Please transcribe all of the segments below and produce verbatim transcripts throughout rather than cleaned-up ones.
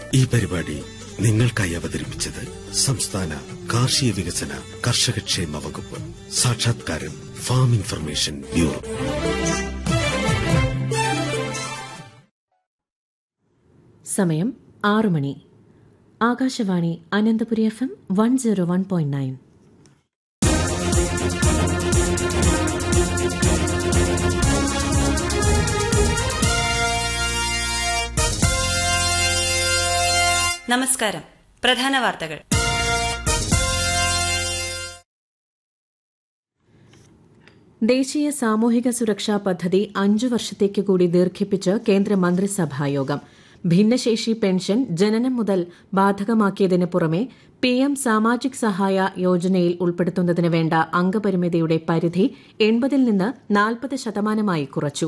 ഈ പരിപാടി നിങ്ങൾക്കായി അവതരിപ്പിച്ചത് സംസ്ഥാന കാർഷിക വികസന കർഷകക്ഷേമ വകുപ്പ്. സാക്ഷാത്കാരം ഫാം ഇൻഫർമേഷൻ ബ്യൂറോ. സമയം ആറു മണി. Akashvani Ananthapuri F M one zero one point nine. നമസ്കാരം. പ്രധാന വാർത്തകൾ. ദേശീയ സാമൂഹിക സുരക്ഷാ പദ്ധതി അഞ്ചു വർഷത്തേക്ക് കൂടി ദീർഘിപ്പിച്ച് കേന്ദ്ര മന്ത്രിസഭായോഗം. ഭിന്നശേഷി പെൻഷൻ ജനനം മുതൽ ബാധകമാക്കിയതിന് പുറമെ പിഎം സാമാജിക് സഹായ യോജനയിൽ ഉൾപ്പെടുത്തുന്നതിന് വേണ്ട അംഗപരിമിതിയുടെ പരിധി എൺപതിൽ നിന്ന് നാൽപ്പത് ശതമാനമായി കുറച്ചു.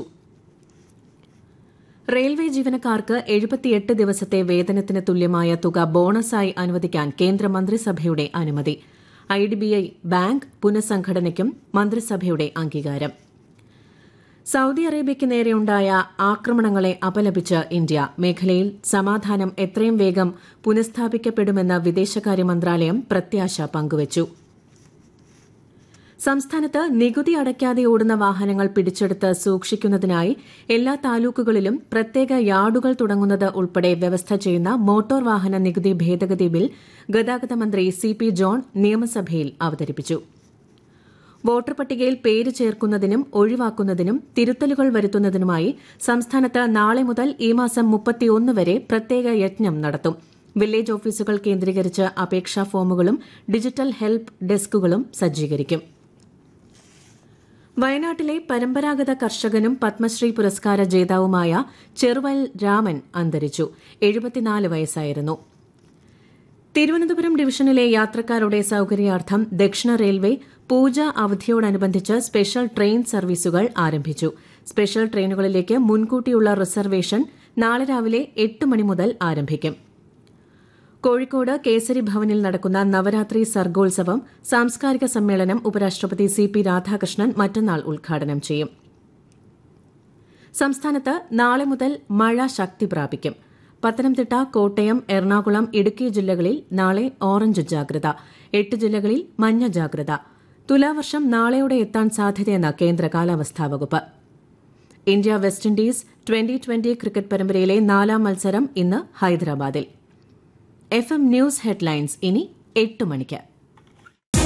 റെയിൽവേ ജീവനക്കാർക്ക് എഴുപത്തിയെട്ട് ദിവസത്തെ വേതനത്തിന് തുല്യമായ തുക ബോണസായി അനുവദിക്കാൻ കേന്ദ്രമന്ത്രിസഭയുടെ അനുമതി. ഐഡിബിഐ ബാങ്ക് പുനഃസംഘടനയ്ക്കും മന്ത്രിസഭയുടെ അംഗീകാരം. സൌദി അറേബ്യയ്ക്ക് നേരെയുണ്ടായ ആക്രമണങ്ങളെ അപലപിച്ച് ഇന്ത്യ. മേഖലയിൽ സമാധാനം എത്രയും വേഗം പുനഃസ്ഥാപിക്കപ്പെടുമെന്ന് വിദേശകാര്യ മന്ത്രാലയം പ്രത്യാശ പങ്കുവച്ചു. സംസ്ഥാനത്ത് നികുതി അടയ്ക്കാതെ ഓടുന്ന വാഹനങ്ങൾ പിടിച്ചെടുത്ത് സൂക്ഷിക്കുന്നതിനായി എല്ലാ താലൂക്കുകളിലും പ്രത്യേക യാർഡുകൾ തുടങ്ങുന്നത് ഉൾപ്പെടെ വ്യവസ്ഥ ചെയ്യുന്ന മോട്ടോർ വാഹന നികുതി ഭേദഗതി ബിൽ ഗതാഗത മന്ത്രി സി പി ജോൺ നിയമസഭയിൽ അവതരിപ്പിച്ചു. വോട്ടർ പട്ടികയിൽ പേര് ചേർക്കുന്നതിനും ഒഴിവാക്കുന്നതിനും തിരുത്തലുകൾ വരുത്തുന്നതിനുമായി സംസ്ഥാനത്ത് നാളെ മുതൽ ഈ മാസം മുപ്പത്തിയൊന്ന് വരെ പ്രത്യേക യജ്ഞം നടത്തും. വില്ലേജ് ഓഫീസുകൾ കേന്ദ്രീകരിച്ച് അപേക്ഷാ ഫോമുകളും ഡിജിറ്റൽ ഹെൽപ്പ് ഡെസ്കുകളും സജ്ജീകരിക്കും. വയനാട്ടിലെ പരമ്പരാഗത കർഷകനും പത്മശ്രീ പുരസ്കാര ജേതാവുമായ ചെറുവയൽ രാമൻ അന്തരിച്ചു. എഴുപത്തിനാല് വയസ്സായിരുന്നു. തിരുവനന്തപുരം ഡിവിഷനിലെ യാത്രക്കാരുടെ സൌകര്യാർത്ഥം ദക്ഷിണ റെയിൽവേ പൂജ അവധിയോടനുബന്ധിച്ച് സ്പെഷ്യൽ ട്രെയിൻ സർവീസുകൾ ആരംഭിച്ചു. സ്പെഷ്യൽ ട്രെയിനുകളിലേക്ക് മുൻകൂട്ടിയുള്ള റിസർവേഷൻ നാളെ രാവിലെ എട്ട് മണി മുതൽ ആരംഭിക്കും. കോഴിക്കോട് കേസരി ഭവനിൽ നടക്കുന്ന നവരാത്രി സർഗോത്സവം സാംസ്കാരിക സമ്മേളനം ഉപരാഷ്ട്രപതി സി പി രാധാകൃഷ്ണൻ മറ്റന്നാൾ ഉദ്ഘാടനം ചെയ്യും. സംസ്ഥാനത്ത് നാളെ മുതൽ മഴ ശക്തി പ്രാപിക്കും. പത്തനംതിട്ട, കോട്ടയം, എറണാകുളം, ഇടുക്കി ജില്ലകളിൽ നാളെ ഓറഞ്ച് ജാഗ്രത. എട്ട് ജില്ലകളിൽ മഞ്ഞ ജാഗ്രത. തുലാവർഷം നാളെയോടെ എത്താൻ സാധ്യതയെന്ന് കേന്ദ്ര കാലാവസ്ഥാ വകുപ്പ്. India west Indies twenty twenty cricket പരമ്പരയിലെ നാലാം മത്സരം ഇന്ന് ഹൈദരാബാദിൽ. എഫ് എം ന്യൂസ് ഹെഡ്ലൈൻസ് ഇനി എട്ട് മണിക്ക്.